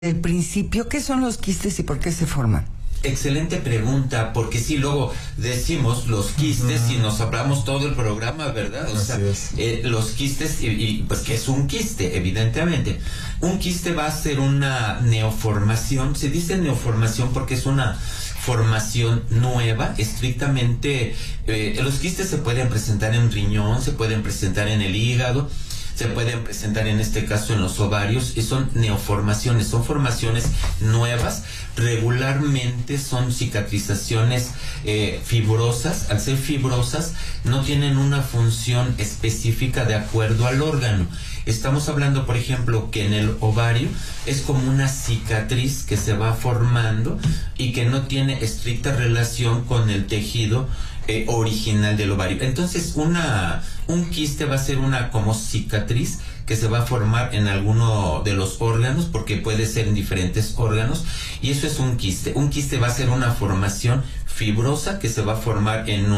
el principio, ¿qué son los quistes y por qué se forman? Excelente pregunta, porque si luego decimos los quistes y nos hablamos todo el programa, ¿verdad? O sea, los quistes, pues ¿qué es un quiste? Evidentemente, un quiste va a ser una neoformación. Se dice neoformación porque es una formación nueva, estrictamente. Los quistes se pueden presentar en riñón, se pueden presentar en el hígado, se pueden presentar en este caso en los ovarios, y son neoformaciones, son formaciones nuevas. Regularmente son cicatrizaciones fibrosas. Al ser fibrosas no tienen una función específica de acuerdo al órgano. Estamos hablando, por ejemplo, que en el ovario es como una cicatriz que se va formando y que no tiene estricta relación con el tejido original del ovario. Entonces un quiste va a ser una como cicatriz que se va a formar en alguno de los órganos, porque puede ser en diferentes órganos, y eso es un quiste. Un quiste va a ser una formación fibrosa que se va a formar en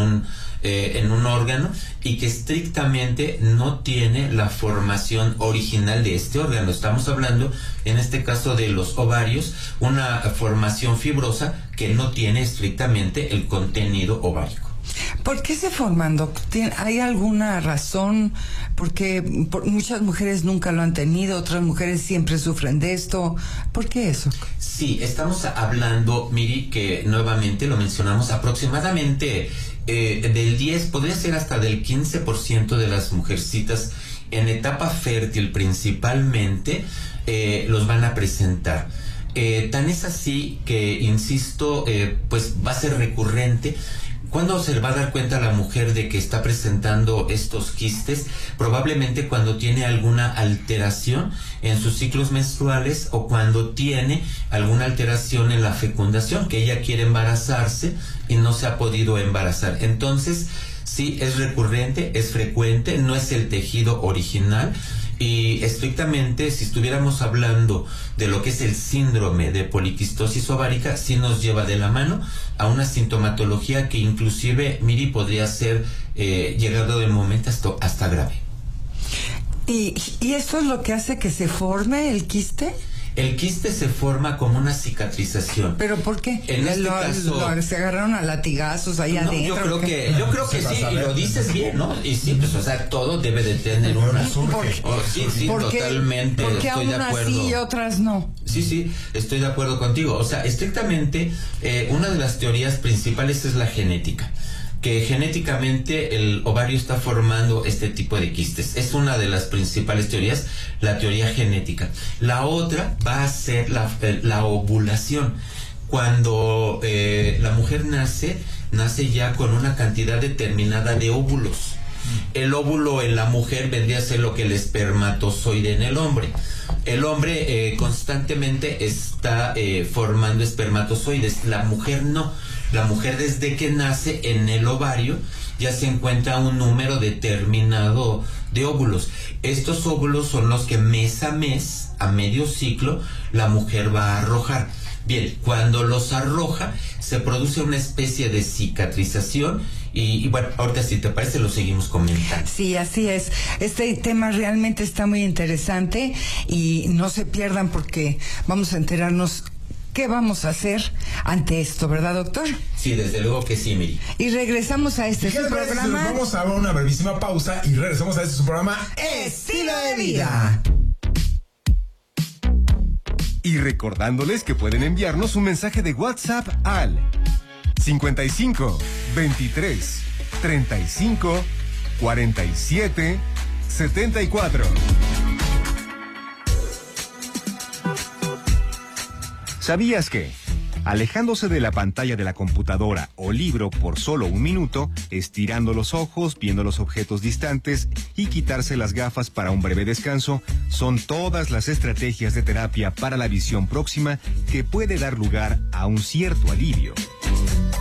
un órgano y que estrictamente no tiene la formación original de este órgano. Estamos hablando, en este caso de los ovarios, una formación fibrosa que no tiene estrictamente el contenido ovárico. ¿Por qué se forman, doctor? ¿Hay alguna razón? Porque muchas mujeres nunca lo han tenido, otras mujeres siempre sufren de esto. ¿Por qué eso? Sí, estamos hablando, Miri, que nuevamente lo mencionamos, aproximadamente del 10, podría ser hasta del 15% de las mujercitas en etapa fértil principalmente los van a presentar. Tan es así que, insisto, pues va a ser recurrente. ¿Cuándo se va a dar cuenta la mujer de que está presentando estos quistes? Probablemente cuando tiene alguna alteración en sus ciclos menstruales o cuando tiene alguna alteración en la fecundación, que ella quiere embarazarse y no se ha podido embarazar. Entonces, sí, es recurrente, es frecuente, no es el tejido original. Y estrictamente, si estuviéramos hablando de lo que es el síndrome de poliquistosis ovárica, sí nos lleva de la mano a una sintomatología que inclusive, Miri, podría ser llegado el momento hasta grave. ¿Y esto es lo que hace que se forme el quiste? El quiste se forma como una cicatrización. ¿Pero por qué? En este caso, se agarraron a latigazos ahí adentro. Yo creo que sí, y lo dices bien, ¿no? Y sí, pues, o sea, todo debe de tener una... Sí, totalmente, porque estoy de acuerdo. Unas sí y otras no. Sí, estoy de acuerdo contigo. O sea, estrictamente, una de las teorías principales es la genética, que genéticamente el ovario está formando este tipo de quistes. Es una de las principales teorías, la teoría genética. La otra va a ser la ovulación. Cuando la mujer nace ya con una cantidad determinada de óvulos. El óvulo en la mujer vendría a ser lo que el espermatozoide en el hombre. El hombre constantemente está formando espermatozoides, la mujer no. La mujer, desde que nace en el ovario, ya se encuentra un número determinado de óvulos. Estos óvulos son los que mes a mes, a medio ciclo, la mujer va a arrojar. Bien, cuando los arroja, se produce una especie de cicatrización y bueno, ahorita si te parece lo seguimos comentando. Sí, así es. Este tema realmente está muy interesante y no se pierdan porque vamos a enterarnos qué vamos a hacer ante esto, ¿verdad, doctor? Sí, desde luego que sí, Miri. Y regresamos a este su programa. Vamos a una brevísima pausa y regresamos a este su programa Estilo de Vida. Y recordándoles que pueden enviarnos un mensaje de WhatsApp al 55 23 35 47 74. ¿Sabías que, alejándose de la pantalla de la computadora o libro por solo un minuto, estirando los ojos, viendo los objetos distantes y quitarse las gafas para un breve descanso, son todas las estrategias de terapia para la visión próxima que puede dar lugar a un cierto alivio?